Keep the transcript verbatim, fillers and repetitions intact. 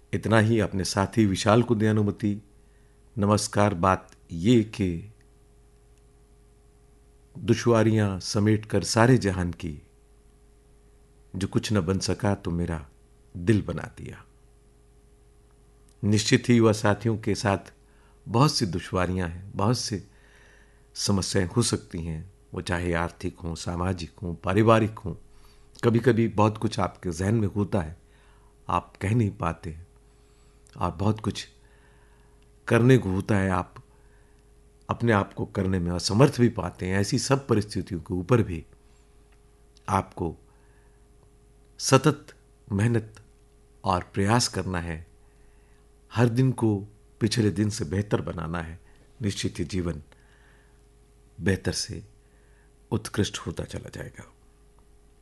इतना ही अपने साथी विशाल को दे अनुमति। नमस्कार। बात ये कि दुश्वारियां समेट कर सारे जहान की, जो कुछ न बन सका तो मेरा दिल बना दिया। निश्चित ही वह साथियों के साथ बहुत सी दुश्वारियां हैं, बहुत सी समस्याएं हो सकती हैं, वो चाहे आर्थिक हों, सामाजिक हों, पारिवारिक हों। कभी कभी बहुत कुछ आपके जहन में होता है, आप कह नहीं पाते, और बहुत कुछ करने को होता है, आप अपने आप को करने में असमर्थ भी पाते हैं। ऐसी सब परिस्थितियों के ऊपर भी आपको सतत मेहनत और प्रयास करना है, हर दिन को पिछले दिन से बेहतर बनाना है। निश्चित ही जीवन बेहतर से उत्कृष्ट होता चला जाएगा।